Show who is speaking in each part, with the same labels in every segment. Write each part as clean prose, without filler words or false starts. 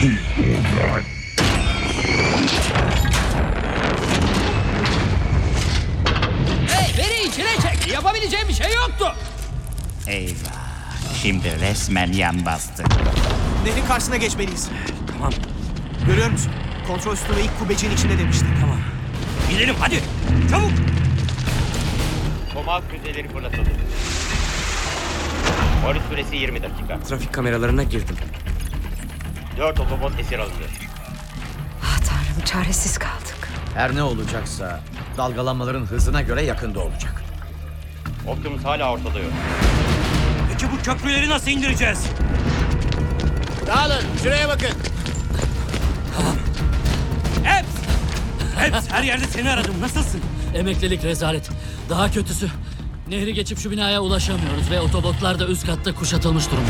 Speaker 1: Hey, beni içine çek. Yapabileceğim bir şey yoktu.
Speaker 2: Eyvah. Şimdi resmen yan bastı.
Speaker 3: Nehrin karşısına geçmeliyiz.
Speaker 1: Tamam,
Speaker 3: Görüyor musun? Kontrol sütunu ilk kubbeciğin içinde demişti.
Speaker 1: tamam. Gidelim hadi. Çabuk.
Speaker 4: Tomahawk füzeleri fırlatıldı. Morris süresi 20 dakika.
Speaker 5: Trafik kameralarına girdim.
Speaker 4: 4 otobot esir alındı.
Speaker 6: Ah Tanrım, çaresiz kaldık.
Speaker 7: Her ne olacaksa dalgalanmaların hızına göre yakında olacak.
Speaker 4: Optimus hala ortada yok.
Speaker 1: Peki bu köprüleri nasıl indireceğiz?
Speaker 3: Dağılın, şuraya bakın.
Speaker 1: Hep her yerde seni aradım. Nasılsın?
Speaker 8: Emeklilik rezalet. Daha kötüsü. Nehri geçip şu binaya ulaşamıyoruz ve otobotlar da üst katta kuşatılmış durumda.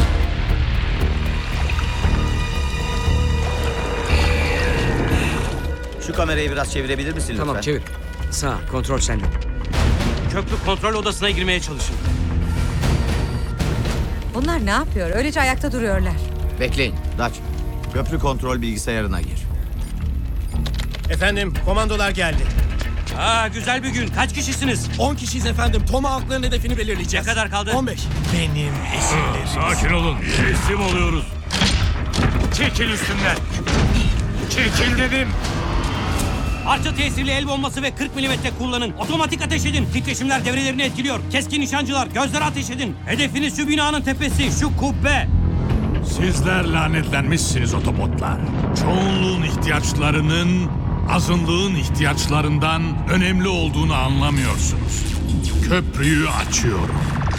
Speaker 7: Şu kamerayı biraz çevirebilir misin lütfen?
Speaker 5: Tamam, çevir. Sağ, kontrol sende.
Speaker 1: Köprü kontrol odasına girmeye çalışın.
Speaker 6: Bunlar ne yapıyor? Öylece ayakta duruyorlar.
Speaker 7: Bekleyin. Dutch, köprü kontrol bilgisayarına gir.
Speaker 3: Efendim, komandolar geldi.
Speaker 1: Güzel bir gün. Kaç kişisiniz?
Speaker 3: 10 kişiyiz efendim. Tomahawk'ların hedefini
Speaker 1: Ne
Speaker 3: belirleyeceğiz.
Speaker 1: kadar kaldı?
Speaker 3: 15. Benim esirlerim.
Speaker 9: Sakin olun. Teslim oluyoruz. Çekil üstümden. Çekil dedim.
Speaker 1: Parça tesirli el bombası ve 40 milimetre kullanın. Otomatik ateş edin. Titreşimler devrelerini etkiliyor. Keskin nişancılar gözlere ateş edin. Hedefiniz şu binanın tepesi, şu kubbe.
Speaker 9: Sizler lanetlenmişsiniz otobotlar. Çoğunluğun ihtiyaçlarının azınlığın ihtiyaçlarından önemli olduğunu anlamıyorsunuz. Köprüyü açıyorum.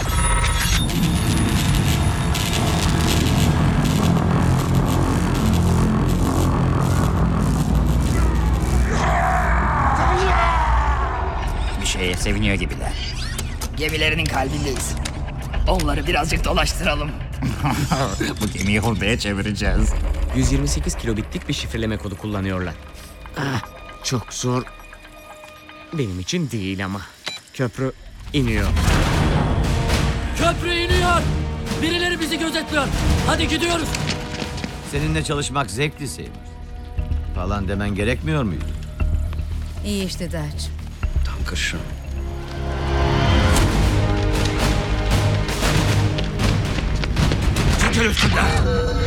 Speaker 2: Bir şeye seviniyor gibiler.
Speaker 10: Gemilerinin kalbindeyiz. Onları birazcık dolaştıralım.
Speaker 2: Bu gemiyi hurdaya çevireceğiz.
Speaker 5: 128 kilobitlik bir şifreleme kodu kullanıyorlar. Çok zor. Benim için değil ama. Köprü iniyor.
Speaker 8: Köprü iniyor. Birileri bizi gözetliyor. Hadi gidiyoruz.
Speaker 7: Seninle çalışmak zevkli Seymour. Falan demen gerekmiyor muydu?
Speaker 6: İyi işte Dutch.
Speaker 5: Tam kırşın.
Speaker 9: Çekil üstümden.